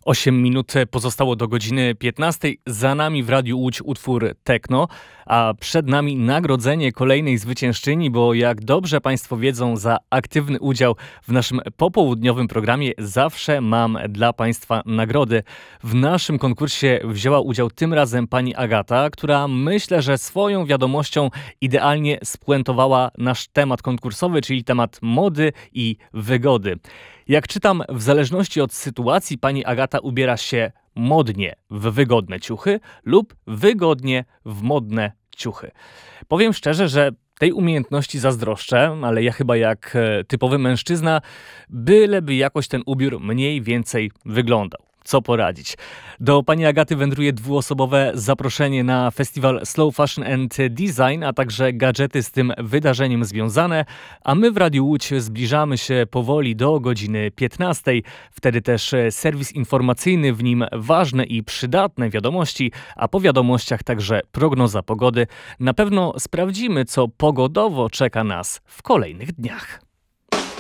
8 minut pozostało do godziny 15. Za nami w Radiu Łódź utwór Techno, a przed nami nagrodzenie kolejnej zwyciężczyni, bo jak dobrze Państwo wiedzą, za aktywny udział w naszym popołudniowym programie zawsze mam dla Państwa nagrody. W naszym konkursie wzięła udział tym razem pani Agata, która myślę, że swoją wiadomością idealnie spuentowała nasz temat konkursowy, czyli temat mody i wygody. Jak czytam, w zależności od sytuacji pani Agata ubiera się modnie w wygodne ciuchy lub wygodnie w modne ciuchy. Powiem szczerze, że tej umiejętności zazdroszczę, ale ja chyba jak typowy mężczyzna, byleby jakoś ten ubiór mniej więcej wyglądał. Co poradzić? Do pani Agaty wędruje dwuosobowe zaproszenie na festiwal Slow Fashion and Design, a także gadżety z tym wydarzeniem związane, a my w Radiu Łódź zbliżamy się powoli do godziny 15. Wtedy też serwis informacyjny, w nim ważne i przydatne wiadomości, a po wiadomościach także prognoza pogody. Na pewno sprawdzimy, co pogodowo czeka nas w kolejnych dniach.